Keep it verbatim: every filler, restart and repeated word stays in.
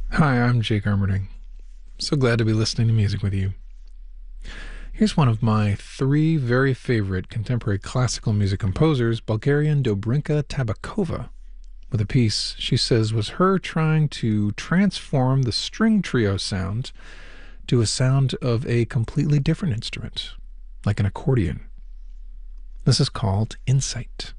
Hi, I'm Jake Armerding. So glad to be listening to music with you. Here's one of my three very favorite contemporary classical music composers, Bulgarian Dobrinka Tabakova, with a piece she says was her trying to transform the string trio sound to a sound of a completely different instrument, like an accordion. This is called Insight.